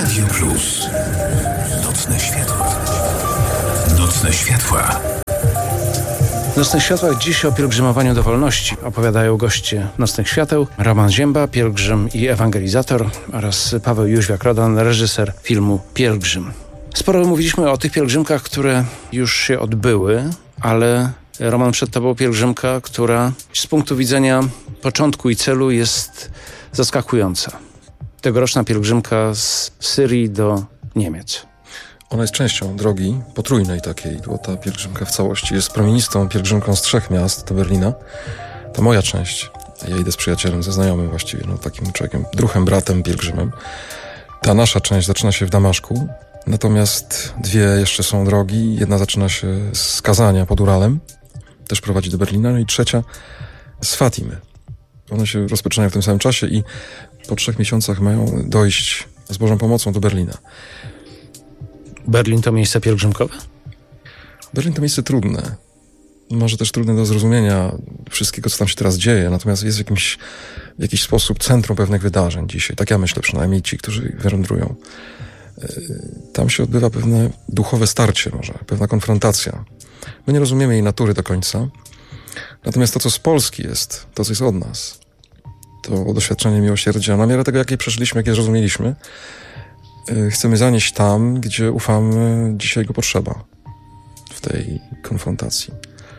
Radio Plus. Nocne światła. Nocne światła. W Nocnych Światłach dziś o pielgrzymowaniu do wolności opowiadają goście Nocnych Świateł: Roman Zięba, pielgrzym i ewangelizator, oraz Paweł Jóźwiak-Rodan, reżyser filmu Pielgrzym. Sporo mówiliśmy o tych pielgrzymkach, które już się odbyły, ale Roman, przed tobą pielgrzymka, która z punktu widzenia początku i celu jest zaskakująca. Tegoroczna pielgrzymka z Syrii do Niemiec. Ona jest częścią drogi potrójnej takiej, bo ta pielgrzymka w całości jest promienistą pielgrzymką z 3 miast do Berlina. Ta moja część, ja idę z przyjacielem, ze znajomym właściwie, takim człowiekiem, druhem, bratem, pielgrzymem. Ta nasza część zaczyna się w Damaszku, natomiast 2 jeszcze są drogi. Jedna zaczyna się z Kazania pod Uralem, też prowadzi do Berlina, no i 3 z Fatimy. One się rozpoczynają w tym samym czasie i po 3 miesiącach mają dojść z Bożą pomocą do Berlina. Berlin to miejsce pielgrzymkowe? Berlin to miejsce trudne. Może też trudne do zrozumienia wszystkiego, co tam się teraz dzieje, natomiast jest w jakiś sposób centrum pewnych wydarzeń dzisiaj. Tak ja myślę, przynajmniej ci, którzy wędrują. Tam się odbywa pewne duchowe starcie może, pewna konfrontacja. My nie rozumiemy jej natury do końca. Natomiast to, co z Polski jest, to, co jest od nas, to doświadczenie miłosierdzia, na miarę tego, jakie przeszliśmy, jakie zrozumieliśmy, chcemy zanieść tam, gdzie ufamy, dzisiaj go potrzeba w tej konfrontacji.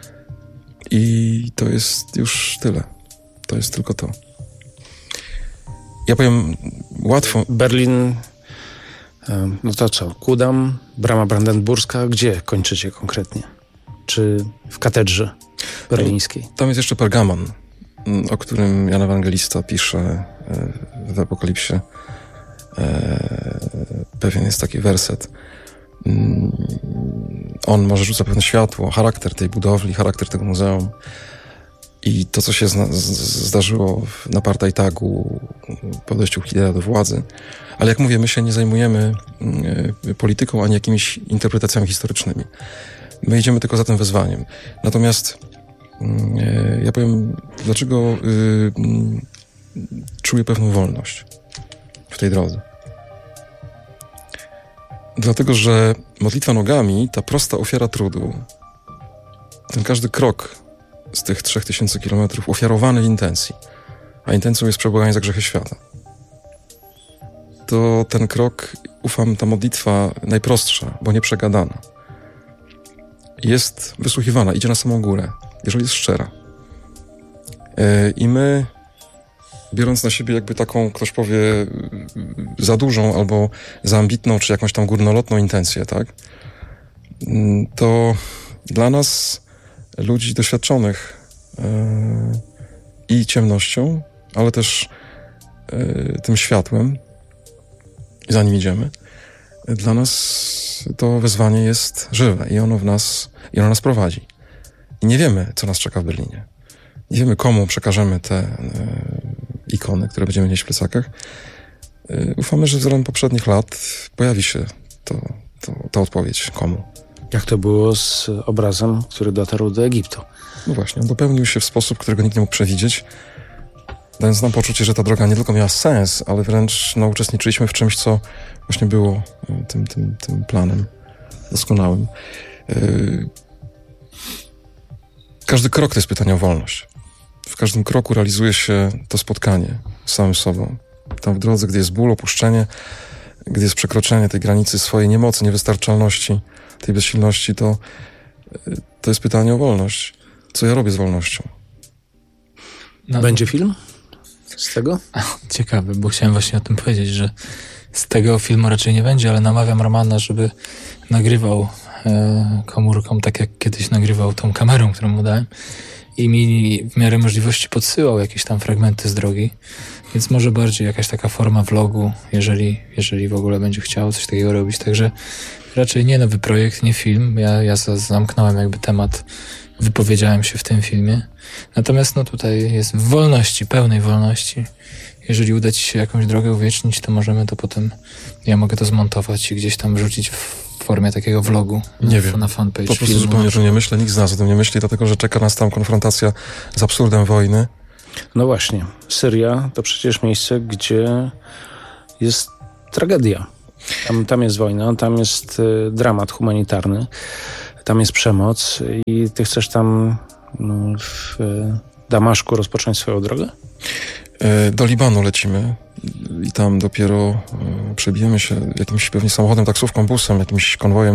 I to jest już tyle. To jest tylko to. Ja powiem łatwo. Berlin, no to co? Kudam, Brama Brandenburska. Gdzie kończycie konkretnie? Czy w katedrze berlińskiej? Tam jest jeszcze Pergamon, o którym Jan Ewangelista pisze w Apokalipsie. Pewien jest taki werset. On może rzuca pewne światło, charakter tej budowli, charakter tego muzeum i to, co się zdarzyło na Parteitagu po dojściu Hitlera do władzy. Ale jak mówię, my się nie zajmujemy polityką ani jakimiś interpretacjami historycznymi. My idziemy tylko za tym wezwaniem. Natomiast ja powiem, dlaczego czuję pewną wolność w tej drodze. Dlatego, że modlitwa nogami, ta prosta ofiara trudu, ten każdy krok z tych 3000 kilometrów ofiarowany w intencji, a intencją jest przebłaganie za grzechy świata, to ten krok, ufam, ta modlitwa najprostsza, bo nieprzegadana, jest wysłuchiwana, idzie na samą górę, jeżeli jest szczera. I my, biorąc na siebie jakby taką, ktoś powie, za dużą albo za ambitną, czy jakąś tam górnolotną intencję, tak? To dla nas, ludzi doświadczonych i ciemnością, ale też tym światłem, za nim idziemy, dla nas to wezwanie jest żywe i ono nas prowadzi. I nie wiemy, co nas czeka w Berlinie. Nie wiemy, komu przekażemy te ikony, które będziemy nieść w plecakach. Ufamy, że wzorem poprzednich lat pojawi się ta odpowiedź, komu. Jak to było z obrazem, który dotarł do Egiptu? No właśnie, on dopełnił się w sposób, którego nikt nie mógł przewidzieć, dając nam poczucie, że ta droga nie tylko miała sens, ale wręcz uczestniczyliśmy w czymś, co właśnie było tym planem doskonałym. Każdy krok to jest pytanie o wolność. W każdym kroku realizuje się to spotkanie z samym sobą. Tam w drodze, gdy jest ból, opuszczenie, gdy jest przekroczenie tej granicy swojej niemocy, niewystarczalności, tej bezsilności, to jest pytanie o wolność. Co ja robię z wolnością? Będzie film z tego? Ciekawe, bo chciałem właśnie o tym powiedzieć, że z tego filmu raczej nie będzie, ale namawiam Romana, żeby nagrywał komórką, tak jak kiedyś nagrywał tą kamerą, którą mu dałem, i mi w miarę możliwości podsyłał jakieś tam fragmenty z drogi, więc może bardziej jakaś taka forma vlogu, jeżeli w ogóle będzie chciał coś takiego robić, także raczej nie nowy projekt, nie film, ja zamknąłem jakby temat, wypowiedziałem się w tym filmie, natomiast tutaj jest w wolności, pełnej wolności. Jeżeli uda ci się jakąś drogę uwiecznić, to możemy to potem, ja mogę to zmontować i gdzieś tam wrzucić w formie takiego vlogu na fanpage. Po prostu zupełnie o tym nie myślę, nikt z nas o tym nie myśli, dlatego że czeka nas tam konfrontacja z absurdem wojny. No właśnie, Syria to przecież miejsce, gdzie jest tragedia. Tam jest wojna, tam jest dramat humanitarny, tam jest przemoc i ty chcesz tam w Damaszku rozpocząć swoją drogę? Do Libanu lecimy i tam dopiero przebijemy się jakimś pewnie samochodem, taksówką, busem, jakimś konwojem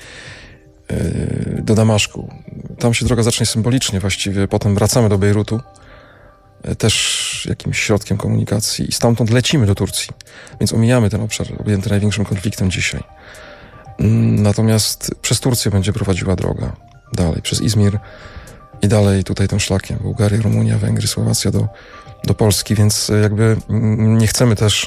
do Damaszku. Tam się droga zacznie symbolicznie właściwie, potem wracamy do Bejrutu, też jakimś środkiem komunikacji i stamtąd lecimy do Turcji, więc omijamy ten obszar objęty największym konfliktem dzisiaj. Natomiast przez Turcję będzie prowadziła droga dalej, przez Izmir i dalej tutaj tym szlakiem, Bułgaria, Rumunia, Węgry, Słowacja do Polski, więc jakby nie chcemy też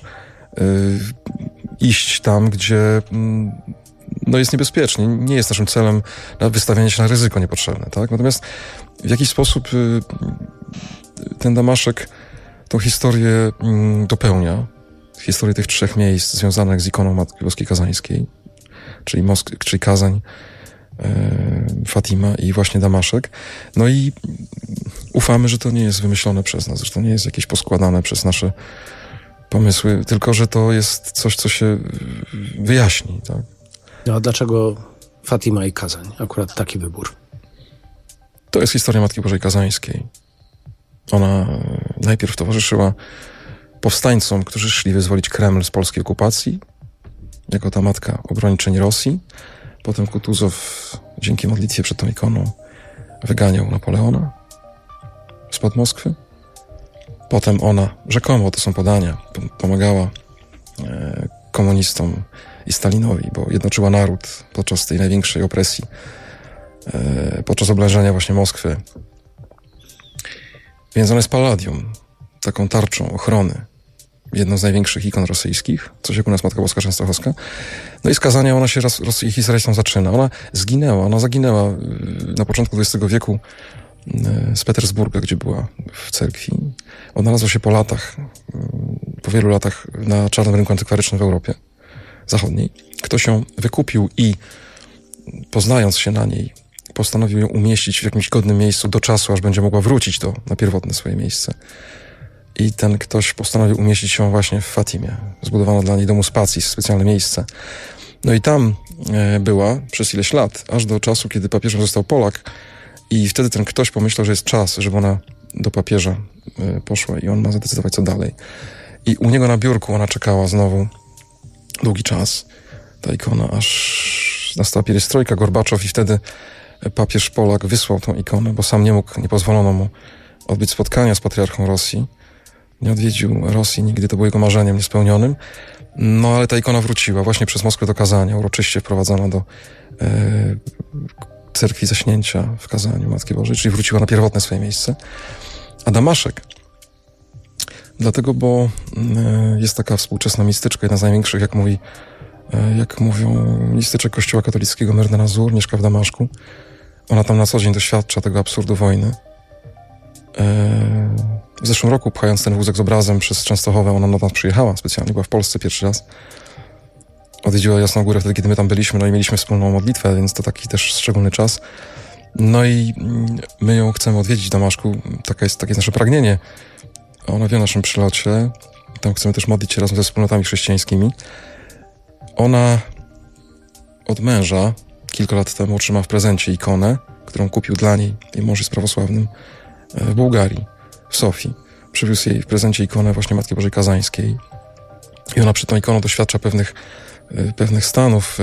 iść tam, gdzie jest niebezpiecznie. Nie jest naszym celem wystawianie się na ryzyko niepotrzebne, tak? Natomiast w jakiś sposób ten Damaszek tą historię dopełnia. Historię tych 3 miejsc związanych z ikoną Matki Boskiej Kazańskiej, czyli Kazań, Fatima i właśnie Damaszek. No i ufamy, że to nie jest wymyślone przez nas, że to nie jest jakieś poskładane przez nasze pomysły, tylko że to jest coś, co się wyjaśni, tak? No a dlaczego Fatima i Kazań? Akurat taki wybór. To jest historia Matki Bożej Kazańskiej. Ona najpierw towarzyszyła powstańcom, którzy szli wyzwolić Kreml z polskiej okupacji, jako ta matka obrończyni Rosji. Potem Kutuzow dzięki modlitwie przed tą ikoną wyganiał Napoleona spod Moskwy. Potem ona, rzekomo, to są podania, pomagała komunistom i Stalinowi, bo jednoczyła naród podczas tej największej opresji, podczas oblężenia właśnie Moskwy. Więc ona jest palladium, taką tarczą ochrony, jedną z największych ikon rosyjskich, coś jak u nas Matka Boska Częstochowska. No i z Kazania ona się ich Izraelistą zaczyna. Ona zaginęła na początku XX wieku z Petersburga, gdzie była w cerkwi. Odnalazła się po wielu latach na czarnym rynku antykwarycznym w Europie Zachodniej. Ktoś ją wykupił i poznając się na niej, postanowił ją umieścić w jakimś godnym miejscu do czasu, aż będzie mogła wrócić na pierwotne swoje miejsce. I ten ktoś postanowił umieścić ją właśnie w Fatimie. Zbudowano dla niej domu spacji, specjalne miejsce. No i tam była przez ileś lat, aż do czasu, kiedy papieżem został Polak. I wtedy ten ktoś pomyślał, że jest czas, żeby ona do papieża poszła i on ma zadecydować, co dalej. I u niego na biurku ona czekała znowu długi czas, ta ikona, aż nastała pierestrojka, Gorbaczow i wtedy papież Polak wysłał tą ikonę, bo sam nie pozwolono mu odbyć spotkania z patriarchą Rosji. Nie odwiedził Rosji nigdy, to było jego marzeniem niespełnionym. No ale ta ikona wróciła właśnie przez Moskwę do Kazania, uroczyście wprowadzona do cerkwi Zaśnięcia w Kazaniu Matki Bożej, czyli wróciła na pierwotne swoje miejsce. A Damaszek, dlatego, bo jest taka współczesna mistyczka, jedna z największych, jak mówią mistyczek Kościoła katolickiego, Myrna Nazur, mieszka w Damaszku. Ona tam na co dzień doświadcza tego absurdu wojny. W zeszłym roku, pchając ten wózek z obrazem przez Częstochowę, ona do nas przyjechała specjalnie, była w Polsce pierwszy raz. Odwiedziła Jasną Górę wtedy, kiedy my tam byliśmy, no i mieliśmy wspólną modlitwę, więc to taki też szczególny czas. No i my ją chcemy odwiedzić w Damaszku, takie jest nasze pragnienie. Ona wie o naszym przylocie, tam chcemy też modlić się razem ze wspólnotami chrześcijańskimi. Ona od męża kilka lat temu otrzymała w prezencie ikonę, którą kupił dla niej, jej mąż jest prawosławnym, w Bułgarii, w Sofii. Przywiózł jej w prezencie ikonę właśnie Matki Bożej Kazańskiej i ona przed tą ikoną doświadcza pewnych stanów.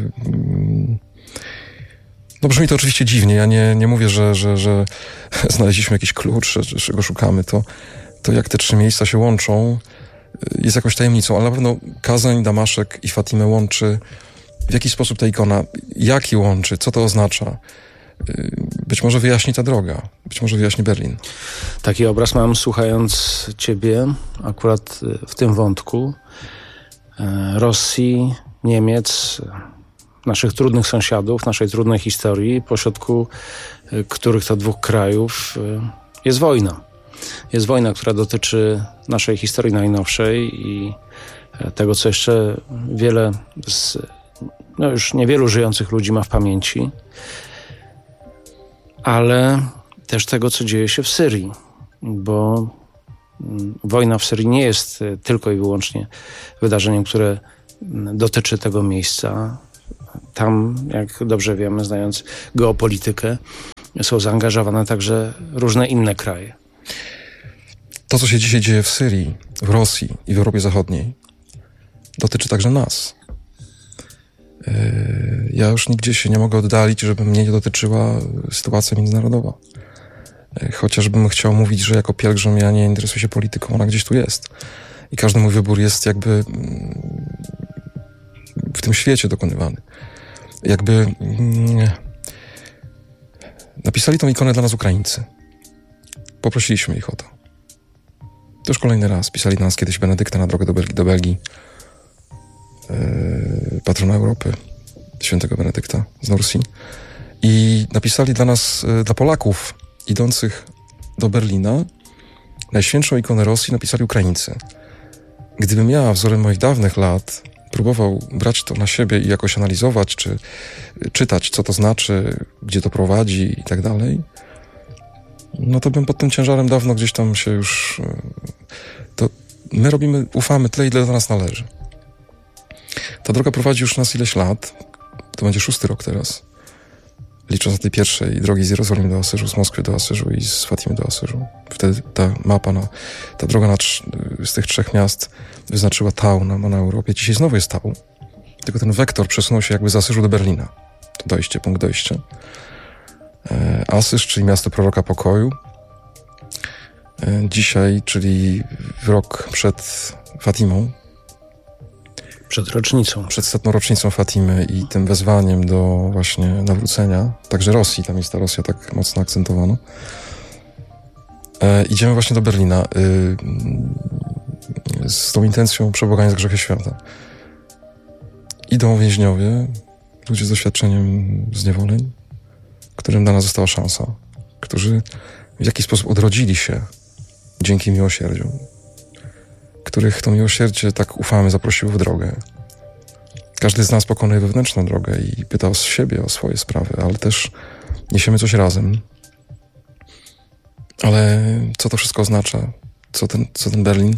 No brzmi to oczywiście dziwnie, ja nie mówię, że znaleźliśmy jakiś klucz, że go szukamy, to jak te 3 miejsca się łączą, jest jakąś tajemnicą, ale na pewno Kazań, Damaszek i Fatimę łączy w jakiś sposób ta ikona. Jaki łączy? Co to oznacza? Być może wyjaśni ta droga, być może wyjaśni Berlin. Taki obraz mam, słuchając ciebie, akurat w tym wątku Rosji, Niemiec, naszych trudnych sąsiadów, naszej trudnej historii, pośrodku których to 2 krajów jest wojna. Jest wojna, która dotyczy naszej historii najnowszej i tego, co jeszcze wiele już niewielu żyjących ludzi ma w pamięci, ale też tego, co dzieje się w Syrii, bo wojna w Syrii nie jest tylko i wyłącznie wydarzeniem, które dotyczy tego miejsca. Tam, jak dobrze wiemy, znając geopolitykę, są zaangażowane także różne inne kraje. To, co się dzisiaj dzieje w Syrii, w Rosji i w Europie Zachodniej, dotyczy także nas. Ja już nigdzie się nie mogę oddalić, żeby mnie nie dotyczyła sytuacja międzynarodowa. Chociażbym chciał mówić, że jako pielgrzym ja nie interesuję się polityką, ona gdzieś tu jest. I każdy mój wybór jest jakby w tym świecie dokonywany. Jakby napisali tą ikonę dla nas Ukraińcy. Poprosiliśmy ich o to. To już kolejny raz. Pisali do nas kiedyś Benedykta na drogę do Belgii. Patrona Europy, świętego Benedykta z Nursji. I napisali dla nas, dla Polaków idących do Berlina, najświętszą ikonę Rosji napisali Ukraińcy. Gdybym ja, wzorem moich dawnych lat, próbował brać to na siebie i jakoś analizować, czy czytać, co to znaczy, gdzie to prowadzi i tak dalej, no to bym pod tym ciężarem dawno gdzieś tam się już... To my ufamy tyle, ile do nas należy. Ta droga prowadzi już nas ileś lat. To będzie 6. rok teraz. Licząc na tej pierwszej drogi z Jerozolimy do Asyżu, z Moskwy do Asyżu i z Fatimy do Asyżu. Wtedy ta mapa, ta droga z tych 3 miast wyznaczyła Tau na Europie. Dzisiaj znowu jest Tau. Tylko ten wektor przesunął się jakby z Asyżu do Berlina. To punkt dojścia. Asyż, czyli miasto proroka pokoju. Dzisiaj, czyli rok przed Fatimą. Przed rocznicą. Przed 100. rocznicą Fatimy i tym wezwaniem do właśnie nawrócenia. Także Rosji, tam jest ta Rosja tak mocno akcentowana. Idziemy właśnie do Berlina z tą intencją przebłagania za grzechy świata. Idą więźniowie, ludzie z doświadczeniem zniewoleń, którym dana została szansa, którzy w jakiś sposób odrodzili się dzięki miłosierdziu, których to miłosierdzie, tak ufamy, zaprosiło w drogę. Każdy z nas pokonuje wewnętrzną drogę i pyta o siebie, o swoje sprawy, ale też niesiemy coś razem. Ale co to wszystko oznacza? Co ten Berlin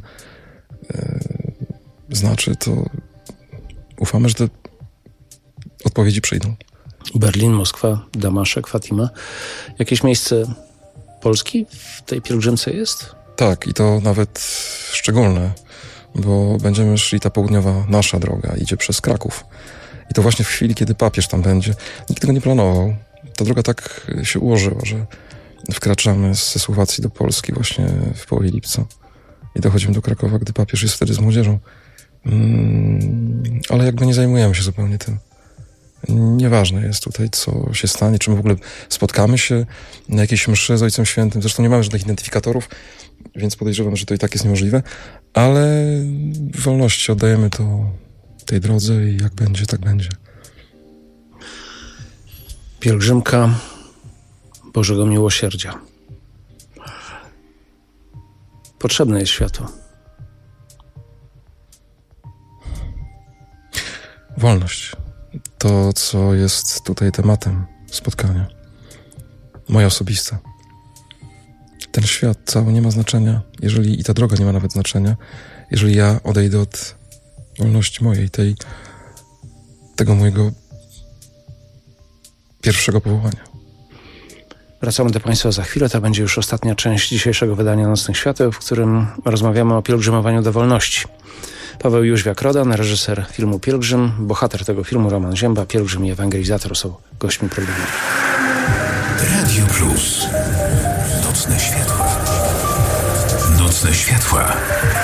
znaczy, to ufamy, że te odpowiedzi przyjdą. Berlin, Moskwa, Damaszek, Fatima. Jakieś miejsce Polski w tej pielgrzymce jest? Tak, i to nawet szczególne, bo będziemy szli, ta południowa nasza droga idzie przez Kraków. I to właśnie w chwili, kiedy papież tam będzie. Nikt tego nie planował. Ta droga tak się ułożyła, że wkraczamy ze Słowacji do Polski właśnie w połowie lipca i dochodzimy do Krakowa, gdy papież jest wtedy z młodzieżą. Ale jakby nie zajmujemy się zupełnie tym. Nieważne jest tutaj, co się stanie, czy my w ogóle spotkamy się na jakiejś mszy z Ojcem Świętym. Zresztą nie mamy żadnych identyfikatorów, więc podejrzewam, że to i tak jest niemożliwe, ale w wolności oddajemy to tej drodze i jak będzie, tak będzie. Pielgrzymka Bożego Miłosierdzia. Potrzebne jest światło. Wolność. To, co jest tutaj tematem spotkania. Moja osobista. Ten świat cały nie ma znaczenia, jeżeli i ta droga nie ma nawet znaczenia, jeżeli ja odejdę od wolności mojej, tego mojego pierwszego powołania. Wracamy do Państwa za chwilę. To będzie już ostatnia część dzisiejszego wydania Nocnych Świateł, w którym rozmawiamy o pielgrzymowaniu do wolności. Paweł Jóźwiak-Rodan, reżyser filmu Pielgrzym, bohater tego filmu Roman Ziemba, pielgrzym i ewangelizator są gośćmi programu. Radio Plus. Nocne światła. Nocne światła.